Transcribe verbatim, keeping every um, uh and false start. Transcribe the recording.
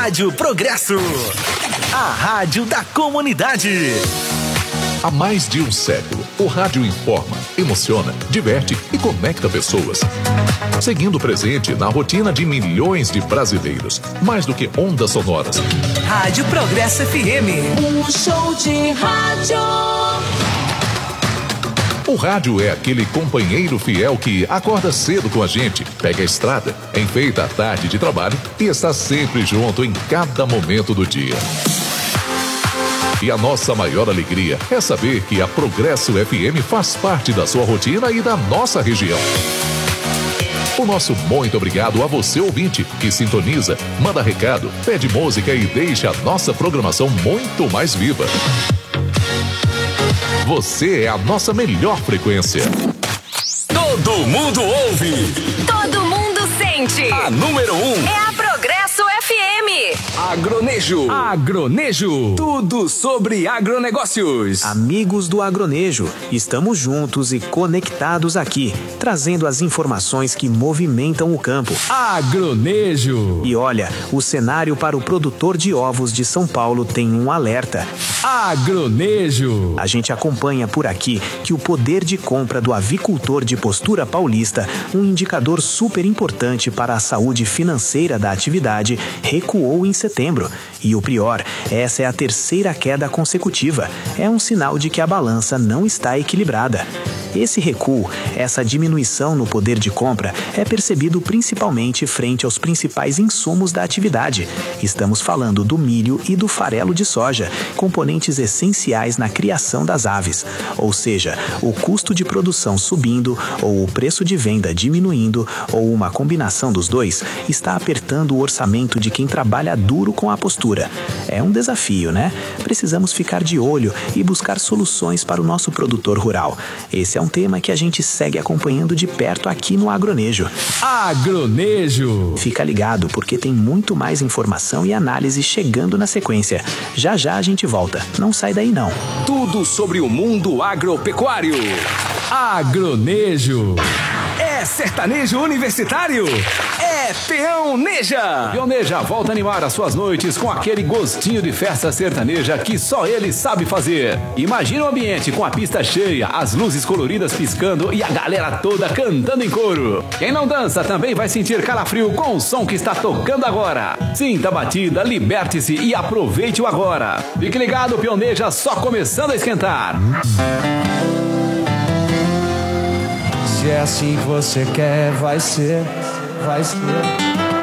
Rádio Progresso, a rádio da comunidade. Há mais de um século, o rádio informa, emociona, diverte e conecta pessoas. Seguindo presente na rotina de milhões de brasileiros, mais do que ondas sonoras. Rádio Progresso F M. Um show de rádio. O rádio é aquele companheiro fiel que acorda cedo com a gente, pega a estrada, enfeita a tarde de trabalho e está sempre junto em cada momento do dia. E a nossa maior alegria é saber que a Progresso F M faz parte da sua rotina e da nossa região. O nosso muito obrigado a você, ouvinte, que sintoniza, manda recado, pede música e deixa a nossa programação muito mais viva. Você é a nossa melhor frequência. Todo mundo ouve. Todo mundo sente. A número um é a Progresso F M. Agronejo. Agronejo. Tudo sobre agronegócios. Amigos do Agronejo, estamos juntos e conectados aqui, trazendo as informações que movimentam o campo. Agronejo. E olha, o cenário para o produtor de ovos de São Paulo tem um alerta. Agronejo. A gente acompanha por aqui que o poder de compra do avicultor de Postura Paulista, um indicador super importante para a saúde financeira da atividade, recuou em setembro. E o pior, essa é a terceira queda consecutiva. É um sinal de que a balança não está equilibrada. Esse recuo, essa diminuição no poder de compra, é percebido principalmente frente aos principais insumos da atividade. Estamos falando do milho e do farelo de soja, componentes essenciais na criação das aves. Ou seja, o custo de produção subindo, ou o preço de venda diminuindo, ou uma combinação dos dois, está apertando o orçamento de quem trabalha duro com a postura. É um desafio, né? Precisamos ficar de olho e buscar soluções para o nosso produtor rural. Esse é um tema que a gente segue acompanhando de perto aqui no Agronejo. Agronejo. Fica ligado, porque tem muito mais informação e análise chegando na sequência. Já já a gente volta. Não sai daí não. Tudo sobre o mundo agropecuário. Agronejo. É sertanejo universitário. É Peão Neja. Peão Neja volta a animar as suas noites com aquele gostinho de festa sertaneja que só ele sabe fazer. Imagina o ambiente com a pista cheia, as luzes coloridas piscando e a galera toda cantando em coro. Quem não dança também vai sentir calafrio com o som que está tocando agora. Sinta a batida, liberte-se e aproveite o agora. Fique ligado, Peão Neja só começando a esquentar. Se é assim que você quer, vai ser, vai ser.